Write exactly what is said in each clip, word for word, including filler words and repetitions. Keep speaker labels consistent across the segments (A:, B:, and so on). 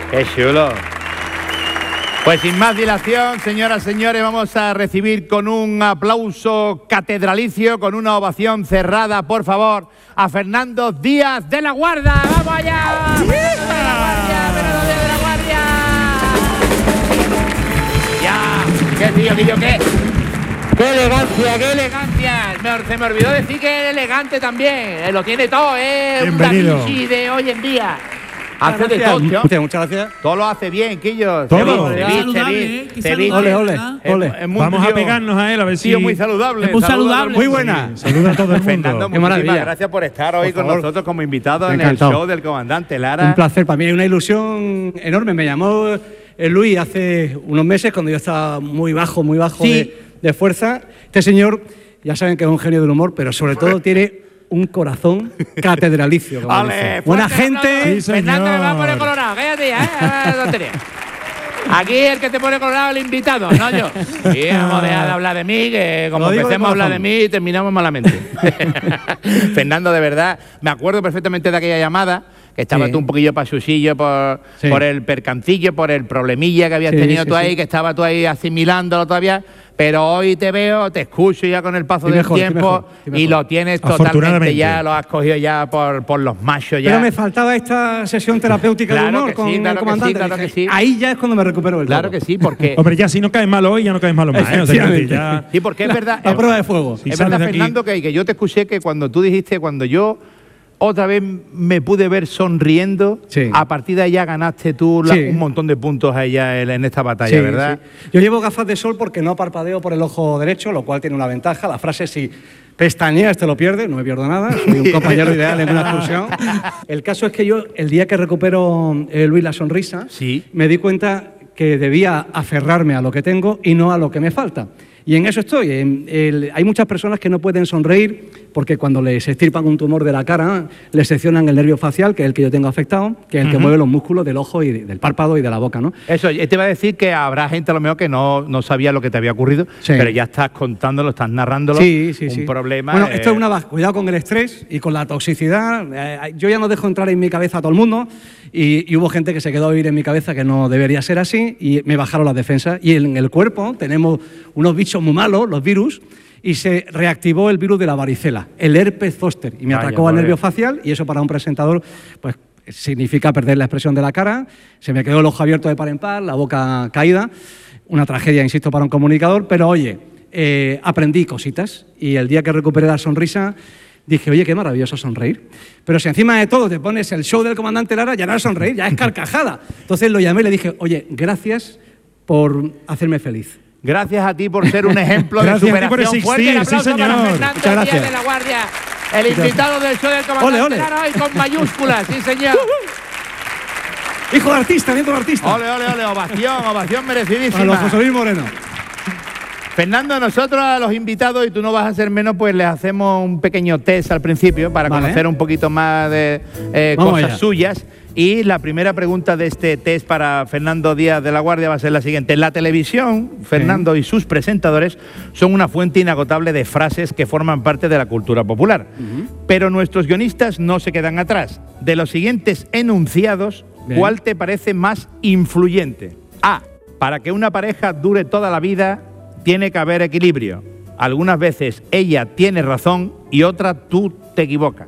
A: ¡Qué chulo! Pues sin más dilación, señoras y señores, vamos a recibir con un aplauso catedralicio, con una ovación cerrada, por favor, a Fernando Díaz de la Guardia. ¡Vamos allá! ¡Fernando de la Guardia! ¡Fernando Díaz de la Guardia! ¡Ya! ¿Qué tío, tío, qué? ¡Qué elegancia, qué elegancia! Me, se me olvidó decir que es elegante también. Eh, lo tiene todo, ¿eh?
B: Bienvenido.
A: Un Da Vinci de hoy en día. Hace de todo, tío.
C: Muchas, muchas gracias.
A: Todo lo hace bien, Quillo.
B: Todo.
A: Te vi, te vi, te vi.
C: Ole, ole, ole.
B: Vamos a pegarnos a él a ver si...
A: Tío muy saludable.
D: Es muy saludable.
C: Muy buena.
B: Sí, saluda a todo el
A: Fernando,
B: mundo.
C: Qué
A: muchísimas
C: maravilla.
A: gracias por estar hoy
C: Por
A: con
C: favor.
A: nosotros como invitado en
C: Encantado.
A: el show del comandante Lara.
C: Un placer para mí, es una ilusión enorme. Me llamó eh, Luis hace unos meses cuando yo estaba muy bajo, muy bajo
A: Sí.
C: de, de fuerza. Este señor, ya saben que es un genio del humor, pero sobre todo tiene un corazón catedralicio. como
A: ¡Ale!
C: dice. Buena
A: fuerte
C: gente.
A: aplauso.
B: Sí, señor.
A: Fernando me va a poner colorado, cállate ya, ¿eh? A ver, tontería. Aquí el que te pone colorado es el invitado, no yo. Y vamos a dejar de hablar de mí, que como
C: Lo digo de
A: empecemos a hablar de
C: corazón.
A: mí, terminamos malamente. Fernando, de verdad, me acuerdo perfectamente de aquella llamada, que estabas
C: Sí.
A: tú un poquillo pasusillo por,
C: Sí.
A: por el percancillo, por el problemilla que habías
C: Sí,
A: tenido
C: sí,
A: tú ahí,
C: sí.
A: que estabas tú ahí asimilándolo todavía. Pero hoy te veo, te escucho ya con el paso
C: Estoy
A: del
C: mejor, estoy
A: tiempo
C: mejor, estoy
A: y
C: mejor.
A: lo tienes totalmente
B: Afortunadamente.
A: ya, lo has cogido ya por, por los machos ya.
C: Pero me faltaba esta sesión terapéutica
A: Claro
C: de humor
A: que
C: con
A: sí,
C: el
A: claro que sí,
C: comandante.
A: claro que
C: Dije,
A: sí.
C: Ahí ya es cuando me recupero el
A: Claro
C: todo.
A: que sí, porque
B: Hombre, ya si no caes mal hoy, ya no caes mal más. ¿eh? O sea, quiero decir, ya...
A: sí, porque es verdad.
C: A
A: es-
C: prueba de fuego.
B: Sí.
A: es
B: sales
A: verdad,
B: de aquí-
A: Fernando, que, que yo te escuché que cuando tú dijiste, cuando yo otra vez me pude ver sonriendo,
C: Sí.
A: a partir de ahí ya ganaste tú la-
C: Sí.
A: un montón de puntos allá en, en esta batalla,
C: Sí,
A: ¿verdad?
C: sí. Yo llevo gafas de sol porque no parpadeo por el ojo derecho, lo cual tiene una ventaja. La frase si pestañeas te lo pierdes, no me pierdo nada, soy un compañero ideal en una excursión. El caso es que yo, el día que recupero, eh, Luis, la sonrisa,
A: Sí.
C: me di cuenta que debía aferrarme a lo que tengo y no a lo que me falta. Y en eso estoy. En el- hay muchas personas que no pueden sonreír porque cuando les extirpan un tumor de la cara, les seccionan el nervio facial, que es el que yo tengo afectado, que es el que mueve los músculos del ojo y de- del párpado y de la boca, ¿no?
A: Eso, te iba a decir que habrá gente a lo mejor que no, no sabía lo que te había ocurrido,
C: Sí.
A: pero ya estás contándolo, estás narrándolo.
C: Sí, sí,
A: un
C: sí.
A: problema.
C: Bueno,
A: eh,
C: esto es una base. Cuidado con el estrés y con la toxicidad. Eh, yo ya no dejo entrar en mi cabeza a todo el mundo y, y hubo gente que se quedó a vivir en mi cabeza que no debería ser así y me bajaron las defensas. Y en el cuerpo tenemos unos bichos muy malos, los virus, y se reactivó el virus de la varicela, el herpes zóster, y me
A: Vaya,
C: atacó al
A: madre.
C: nervio facial y eso para un presentador, pues significa perder la expresión de la cara, se me quedó el ojo abierto de par en par, la boca caída, una tragedia, insisto, para un comunicador, pero oye, eh, aprendí cositas y el día que recuperé la sonrisa dije, oye, qué maravilloso sonreír. Pero si encima de todo te pones el show del comandante Lara, ya no es sonreír, ya es carcajada. Entonces lo llamé y le dije, oye, gracias por hacerme feliz.
A: Gracias a ti por ser un ejemplo de
B: Gracias a ti por
A: superación. Fuerte el
B: existir, sí,
A: aplauso para
B: señor.
A: Fernando
C: Muchas gracias.
A: Díaz de la Guardia, el invitado del show del comandante
C: Ole, ole.
A: Lara hoy con mayúsculas, sí señor.
C: Hijo de artista, nieto de artista.
A: Ole, ole, ole, ovación, ovación
C: A los
A: merecidísima.
C: José Luis Moreno.
A: Fernando, nosotros a los invitados, y tú no vas a ser menos, pues les hacemos un pequeño test al principio para
C: Vale.
A: conocer un poquito más de eh,
C: Vamos
A: cosas
C: allá.
A: suyas. Y la primera pregunta de este test para Fernando Díaz de la Guardia va a ser la siguiente. La televisión, Fernando y sus presentadores son una fuente inagotable de frases que forman parte de la cultura popular. Pero nuestros guionistas no se quedan atrás. De los siguientes enunciados,
C: Bien.
A: ¿cuál te parece más influyente? A. Para que una pareja dure toda la vida, tiene que haber equilibrio. Algunas veces ella tiene razón y otra tú te equivocas.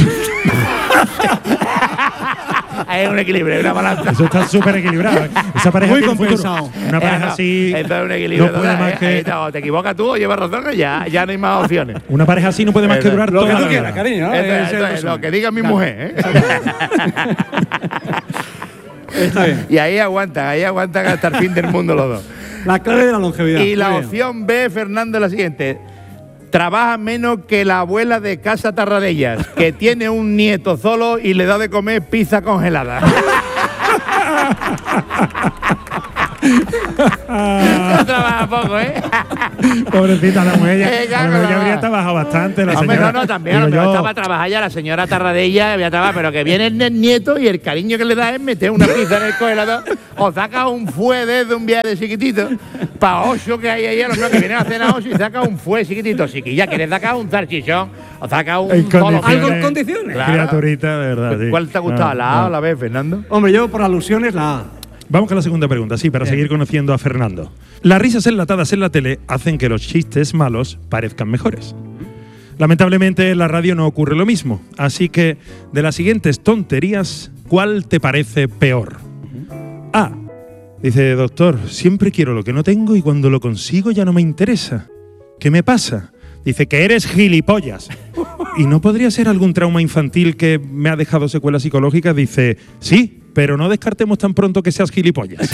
A: Hay un equilibrio, una balanza.
B: Eso está súper equilibrado. ¿eh? Esa pareja
C: Muy
B: tiene futuro.
C: compensado.
B: Una
A: Eh,
B: pareja
A: no,
B: así
A: esto es un equilibrio
B: no puede
A: total,
B: más
A: ¿eh?
B: que
A: Ahí está, o te equivocas tú o llevas razón, que ya, ya no hay más opciones.
B: una pareja así no puede más que durar
C: Lo
B: toda
C: que tú
B: la
C: quieras,
B: vida.
C: cariño. ¿no?
A: Esto es-
C: Ese
A: esto
C: el
A: es
C: resumen.
A: lo que diga mi
C: Claro.
A: mujer, ¿eh?
C: Está bien.
A: Y ahí aguantan, ahí aguantan hasta el fin del mundo los dos.
C: La clave de la longevidad.
A: Y la
C: Muy bien.
A: opción B, Fernando, es la siguiente. Trabaja menos que la abuela de Casa Tarradellas, que tiene un nieto solo y le da de comer pizza congelada. No trabaja poco, ¿eh?
B: Pobrecita la mujer.
A: Eh,
B: A lo mejor ya habría trabajado bastante la
A: Hombre,
B: señora.
A: no, no, también. A
B: Digo
A: lo mejor
B: yo,
A: estaba a trabajar ya la señora Tarradella, había trabajado, pero que viene el nieto y el cariño que le da es meter una pizza en el congelador o saca un fue desde un viaje de chiquitito para ocho que hay ahí a los que vienen a cenar ocho y saca un fue chiquitito. Si que ya quieres sacar un salchichón o saca un
B: En
A: tolo
B: condiciones.
C: Algo en condiciones.
A: Claro.
B: Criaturita, de verdad. sí.
A: ¿Cuál te ha gustado?
B: Ah,
A: ¿La A
B: ah.
A: o la B, Fernando?
C: Hombre, yo por alusiones la A.
B: Vamos con la segunda pregunta, sí, para seguir conociendo a Fernando. Las risas enlatadas en la tele hacen que los chistes malos parezcan mejores. Lamentablemente en la radio no ocurre lo mismo, así que de las siguientes tonterías, ¿cuál te parece peor? A. Dice, doctor, siempre quiero lo que no tengo y cuando lo consigo ya no me interesa. ¿Qué me pasa? Dice que eres gilipollas. ¿Y no podría ser algún trauma infantil que me ha dejado secuelas psicológicas? Dice, sí, pero no descartemos tan pronto que seas gilipollas.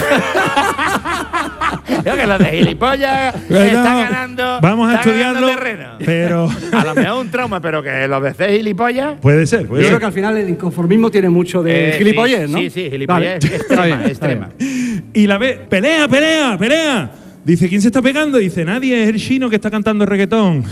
A: Yo que lo de gilipollas está ganando.
B: Vamos a
A: está ganando
B: estudiarlo,
A: terreno.
B: pero
A: A lo mejor un trauma, pero que lo de ser gilipollas.
B: puede ser, puede
C: Yo
B: ser.
C: creo que al final el inconformismo tiene mucho de
A: Eh,
C: gilipollez,
A: sí,
C: ¿no?
A: Sí, sí, gilipollez.
C: Vale.
A: Extrema,
C: Está bien, está
A: extrema.
C: bien.
B: Y la ve, pelea, pelea, pelea. Dice, ¿quién se está pegando? Dice, nadie, es el chino que está cantando reggaetón.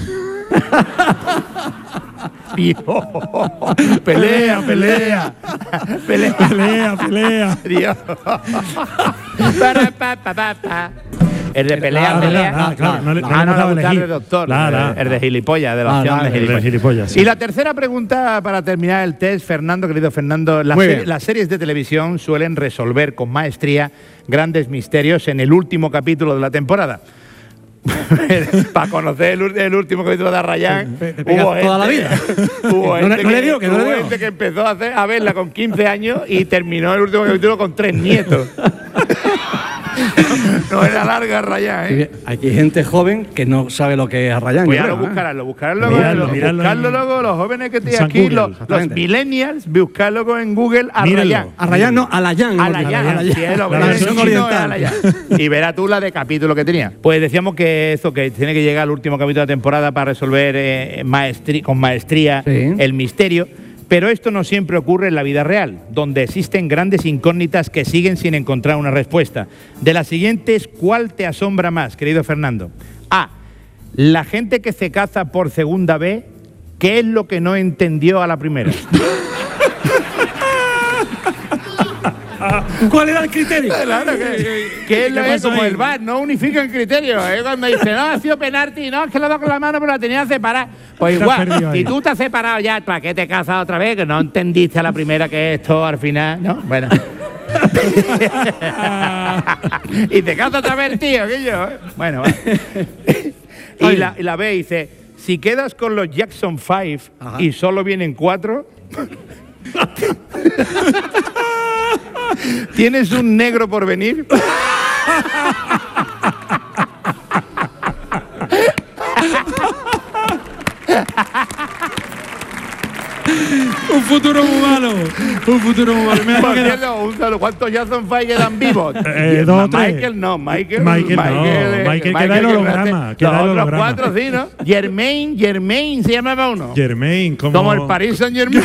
A: Dios. Pelea, pelea. Pelea.
B: Pelea, pelea.
A: Dios. Para, pa, pa, pa, pa. El de pelea,
B: Ah,
A: pelea.
B: claro, claro, no le- no le
A: Ah,
B: hemos
A: no,
B: dado
A: no,
B: a
A: el de
B: elegir.
A: doctor.
B: Claro.
A: El, el de gilipollas, de la
C: Ah,
A: opción
C: vale,
A: de
B: el de
A: gilipollas.
B: gilipollas, sí.
A: Y la tercera pregunta para terminar el test, Fernando, querido Fernando. Las,
C: Muy
A: se-
C: bien.
A: las series de televisión suelen resolver con maestría grandes misterios en el último capítulo de la temporada. Para conocer el, ul- el último capítulo de Arrayán,
C: Te- te pegas
A: hubo
C: toda la
A: gente-
C: vida.
A: hubo
C: No le-
A: gente
C: no le
A: que-
C: dio, que no le
A: hubo
C: dio.
A: gente que empezó a, hacer, a verla con quince años y terminó el último capítulo con tres nietos. No era larga Arrayán, ¿eh?
C: Aquí hay gente joven que no sabe lo que es Arrayán.
A: Pues
C: yo
A: ya lo
C: creo, ¿eh?
A: buscarán, lo buscarán luego,
B: Miradlo,
A: lo-
B: miradlo
A: buscarlo
B: en-
A: luego, los jóvenes que tienen
B: San
A: aquí,
B: Google,
A: los, los
C: exactamente.
A: millennials, buscarlo luego en Google Arrayán.
B: Mírenlo.
C: Arrayán no, Alayán.
A: Alayán,
C: Alayán.
A: sí, es lo que
C: La
A: es
C: versión
A: chino,
C: oriental.
A: es Alayán. Y verás tú la de capítulo que tenía. Pues decíamos que eso, que tiene que llegar al último capítulo de la temporada para resolver eh, maestri- con maestría
C: Sí.
A: el misterio. Pero esto no siempre ocurre en la vida real, donde existen grandes incógnitas que siguen sin encontrar una respuesta. De las siguientes, ¿cuál te asombra más, querido Fernando? A. La gente que se casa por segunda vez, ¿qué es lo que no entendió a la primera?
C: ¿Cuál era el criterio?
A: Claro, que, que es lo
B: ¿Qué
A: es
B: pasó
A: como
B: ahí?
A: el V A R, no unifican criterios. ¿Eh? Cuando dice, no, ha sido penalti, no, es que lo da con la mano, pero la tenía separada. Pues
B: Te has perdido
A: igual,
B: ahí.
A: si tú te has separado ya, ¿para qué te casas otra vez? Que no entendiste a la primera que esto al final, ¿no? Bueno. Y te casas otra vez, tío, que yo. ¿eh? Bueno, va. Y la, y la B dice, si quedas con los Jackson Five
C: Ajá.
A: y solo vienen cuatro, ¿tienes un negro por venir?
B: Un futuro muy malo. Un futuro muy malo. Me ha
A: Por
B: quedado-
A: cierto, un saludo. ¿Cuántos Jackson Five quedan vivos?
B: Eh,
A: Y-
B: dos o
A: Ma-
B: tres.
A: Michael no, Michael.
B: Michael no,
A: eh,
B: Michael queda el
A: que
B: holograma,
A: hace-
B: queda
A: Los
B: el
A: otros
B: holograma.
A: cuatro sí, ¿no? Germain, Germain se llamaba uno.
B: Germain, como,
A: Como el Paris Saint Germain.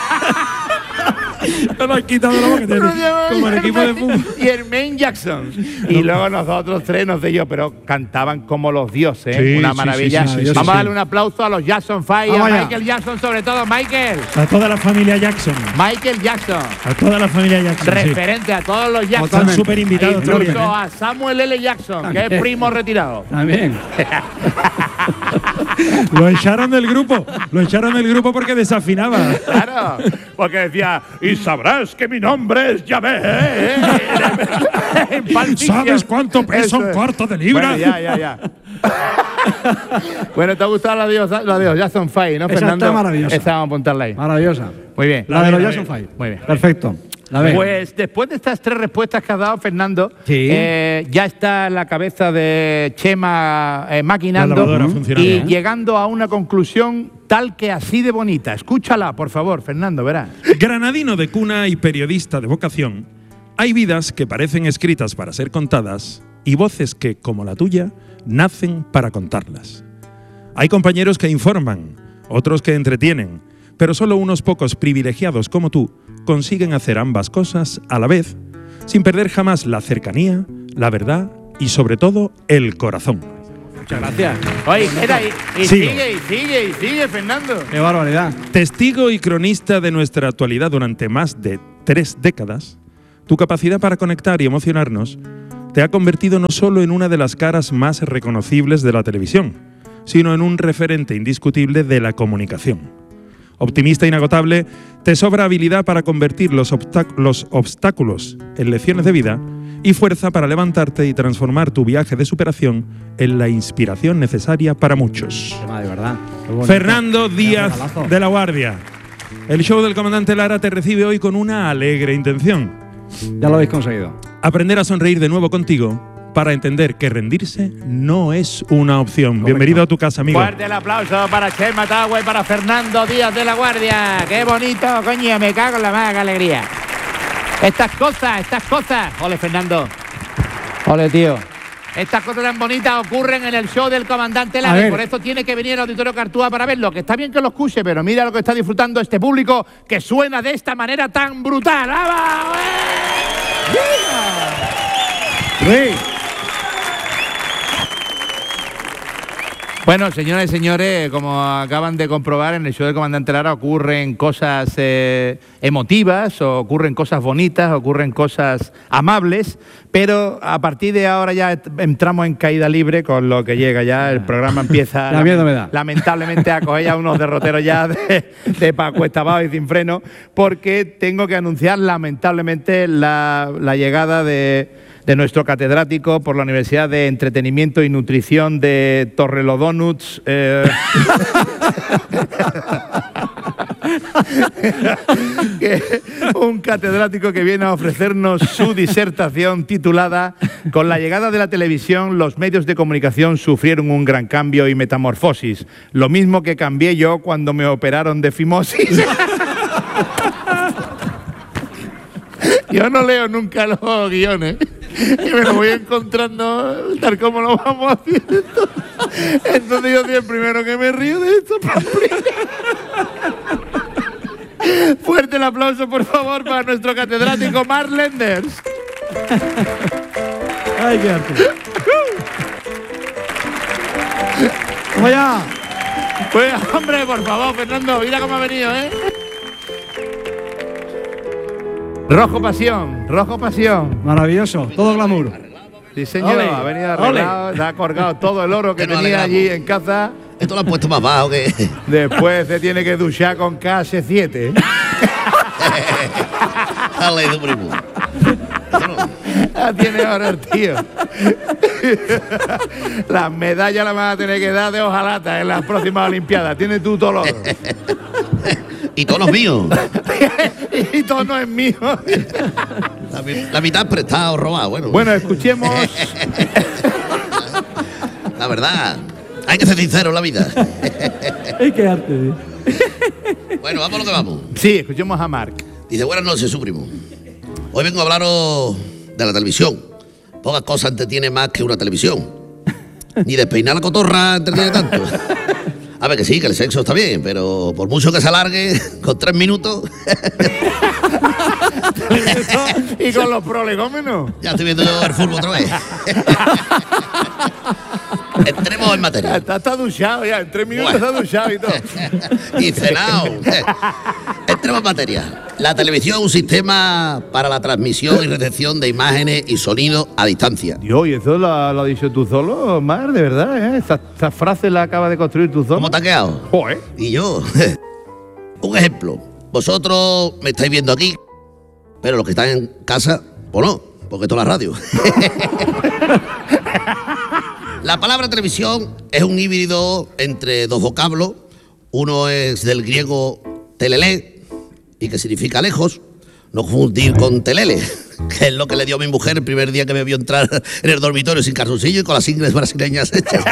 B: Te lo has quitado de la boca, tiene- como el equipo de fútbol.
A: Germain Jackson. Y luego nosotros tres, no sé yo, pero cantaban como los dioses. ¿eh?
B: Sí,
A: Una
B: sí,
A: maravilla.
B: sí, sí, sí,
A: Vamos
B: sí.
A: a darle un aplauso a los Jackson Five y a
C: Vamos allá.
A: Michael Jackson, sobre todo. Michael.
B: A toda la familia Jackson.
A: Michael Jackson.
B: A toda la familia Jackson. sí.
A: Referente a todos los Jackson.
B: Están súper invitados
A: Incluso
B: también, ¿eh?
A: a Samuel L. Jackson, que es primo retirado.
C: También.
B: Lo echaron del grupo. Lo echaron del grupo porque desafinaba.
A: Claro, porque decía, y sabrás que mi nombre es Yahvé. ¿eh? En Pulp Fiction.
B: ¿Sabes cuánto pesa
A: Eso
B: un
A: es.
B: cuarto de libra?
A: Bueno, ya, ya, ya. Bueno, ¿te ha gustado la de los, la de los Jackson Five, no,
C: Esa
A: Fernando?
C: está maravillosa.
A: Esa vamos a apuntarla ahí.
C: Maravillosa.
A: Muy bien.
C: La, de
B: ve,
C: los
B: la
C: Jackson
B: ve.
C: Five.
A: Muy bien.
C: Perfecto. La ve.
A: Pues después de estas tres respuestas que has dado, Fernando,
C: Sí.
A: eh, ya está en la cabeza de Chema eh, maquinando
B: La lavadora funcionando,
A: y
B: ¿eh?
A: llegando a una conclusión tal que así de bonita. Escúchala, por favor, Fernando, verás.
B: Granadino de cuna y periodista de vocación, hay vidas que parecen escritas para ser contadas y voces que, como la tuya, nacen para contarlas. Hay compañeros que informan, otros que entretienen, pero solo unos pocos privilegiados como tú consiguen hacer ambas cosas a la vez, sin perder jamás la cercanía, la verdad y sobre todo el corazón.
C: Muchas gracias.
A: Oye, espera, y, y
B: Sigo.
A: sigue, y sigue, y sigue, Fernando.
C: Qué barbaridad.
B: Testigo y cronista de nuestra actualidad durante más de tres décadas, tu capacidad para conectar y emocionarnos te ha convertido no solo en una de las caras más reconocibles de la televisión, sino en un referente indiscutible de la comunicación. Optimista inagotable, te sobra habilidad para convertir los, obstác- los obstáculos en lecciones de vida y fuerza para levantarte y transformar tu viaje de superación en la inspiración necesaria para muchos.
C: De verdad. Qué bonito.
B: Fernando
C: Qué
B: Díaz
C: regalazo.
B: de la Guardia. El show del comandante Lara te recibe hoy con una alegre intención.
C: Ya lo habéis conseguido.
B: Aprender a sonreír de nuevo contigo para entender que rendirse no es una opción.
C: Correcto.
B: Bienvenido a tu casa, amigo.
A: Fuerte el aplauso para Chema Tagua y para Fernando Díaz de la Guardia. ¡Qué bonito, coño! Me cago en la más alegría. Estas cosas, estas cosas. Ole, Fernando.
C: Ole, tío.
A: Estas cosas tan bonitas ocurren en el show del comandante
C: A
A: Lara. Y
C: ver.
A: por esto tiene que venir al Auditorio Cartúa para verlo. Que está bien que lo escuche, pero mira lo que está disfrutando este público que suena de esta manera tan brutal. ¡Vamos!
C: Luis.
A: Bueno, señoras y señores, como acaban de comprobar, en el show del comandante Lara ocurren cosas eh, emotivas, o ocurren cosas bonitas, ocurren cosas amables, pero a partir de ahora ya entramos en caída libre con lo que llega ya. El programa empieza
C: Ya miedo me da.
A: lamentablemente a coger ya unos derroteros ya de, de pa' cuesta abajo y sin freno, porque tengo que anunciar lamentablemente la, la llegada de... de nuestro catedrático por la Universidad de Entretenimiento y Nutrición de Torrelodonuts. Eh, que, un catedrático que viene a ofrecernos su disertación titulada «Con la llegada de la televisión, los medios de comunicación sufrieron un gran cambio y metamorfosis. Lo mismo que cambié yo cuando me operaron de fimosis». Yo no leo nunca los guiones y me lo voy encontrando tal como lo vamos haciendo. Entonces yo soy el primero que me río de esto. Fuerte el aplauso, por favor, para nuestro catedrático Mark Lenders.
C: Ay, qué arte. ¡Vamos allá!
A: Pues, hombre, por favor, Fernando, mira cómo ha venido, ¿eh? Rojo pasión, rojo pasión.
C: Maravilloso. Todo glamour.
A: Sí, señor,
C: Ole,
A: ha venido arreglado, se ha colgado todo el oro que
D: Que nos
A: tenía
D: alegramos.
A: allí en casa.
D: Esto lo han puesto más bajo que.
A: Después se tiene que duchar con K S siete.
D: Dale, tu primo. Esto no-
A: La tiene ahora el tío. Las medallas las vas a tener que dar de hojalata en las próximas Olimpiadas. Tienes tú todo lo oro.
D: Y todos los míos.
A: Y todo no es mío.
D: La, mi- la mitad prestado, robado. Bueno,
A: Bueno, escuchemos.
D: la verdad. Hay que ser sincero en la vida.
C: ¡Ay, qué arte! tío.
D: Bueno, vamos a lo que vamos.
A: Sí, escuchemos a Marc.
D: Dice, buenas noches, su primo. Hoy vengo a hablaros de la televisión. Pocas cosas entretiene más que una televisión. Ni despeinar la cotorra entretiene tanto. A ver, que sí, que el sexo está bien, pero por mucho que se alargue, con tres minutos,
A: Y con los prolegómenos.
D: ya estoy viendo yo el fútbol otra vez. Entremos en materia.
A: Está, está duchado ya, en tres minutos está duchado y todo.
D: Y cenado. Entremos en materia. La televisión es un sistema para la transmisión y recepción de imágenes y sonidos a distancia.
A: Dios, ¿y eso lo, lo has dicho tú solo, Mar? De verdad, ¿eh? Esa, esa frase la acabas de construir tú solo.
D: ¿Cómo te ha quedado?
A: Joder.
D: Y yo. Un ejemplo. Vosotros me estáis viendo aquí, pero los que están en casa, pues no, porque esto es la radio. La palabra televisión es un híbrido entre dos vocablos. Uno es del griego telele, y que significa lejos. No confundir con telele, que es lo que le dio a mi mujer el primer día que me vio entrar en el dormitorio sin calzoncillo y con las ingles brasileñas hechas.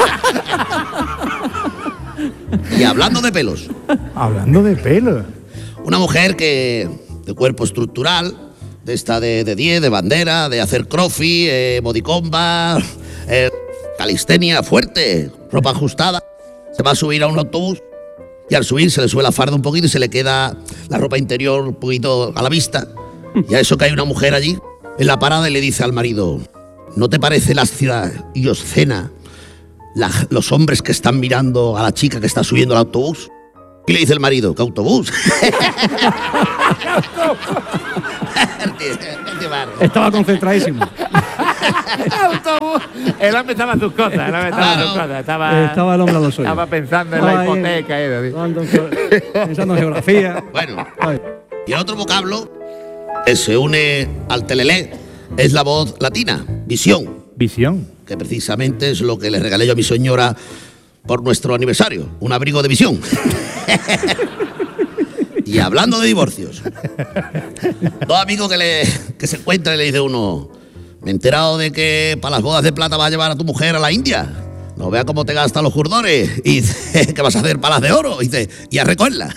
D: Y hablando de pelos,
A: Hablando de pelo.
D: una mujer que de cuerpo estructural, de esta de de diez, de bandera, de hacer crossfit, eh, modicomba, eh, calistenia fuerte, ropa ajustada, se va a subir a un autobús y al subir se le sube la farda un poquito y se le queda la ropa interior un poquito a la vista. Y a eso que hay una mujer allí en la parada y le dice al marido, ¿no te parece lascivia y obscena la- los hombres que están mirando a la chica que está subiendo al autobús? ¿Qué le dice el marido? ¿Qué autobús?
C: Estaba concentradísimo.
A: Autobús. El hombre estaba en sus cosas, el hombre estaba en sus cosas. Estaba,
C: Estaba el hombre a lo suyo.
A: estaba pensando en la
C: Ay,
A: hipoteca. y eso, sí.
C: Pensando en geo- pensando en geografía.
D: Bueno,
C: Ay.
D: y el otro vocablo que se une al telelé es la voz latina, visión,
A: Visión.
D: que precisamente es lo que le regalé yo a mi señora por nuestro aniversario, un abrigo de visión. Y hablando de divorcios, dos amigos que, le, que se encuentran y le dice uno, me he enterado de que para las bodas de plata vas a llevar a tu mujer a la India. No vea cómo te gastan los jurdores. Y dice, ¿qué vas a hacer? Palas de oro. Y dice, y a recogerla.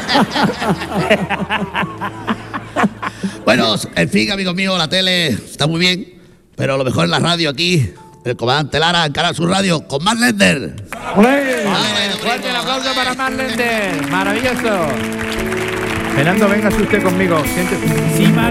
D: Bueno, en fin, amigos míos, la tele está muy bien, pero lo mejor es la radio aquí. El comandante Lara en Canal Sur Radio con Mark Lender.
C: ¡Olé!
A: Fuerte el aplauso para Marlender. Maravilloso. Fernando, véngase usted conmigo. Siéntese. Sí, Mar-